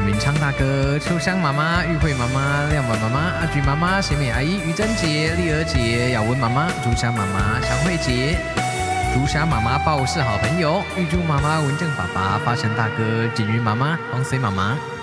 明昌大哥、秋香妈妈、玉慧妈妈、亮宝妈妈、阿菊妈妈、贤美阿姨、于珍姐、丽儿姐、雅文妈妈、朱霞妈妈、祥慧姐、朱霞妈妈报是好朋友、玉珠妈妈、文正爸爸、发祥大哥、锦云妈妈、黄水妈妈。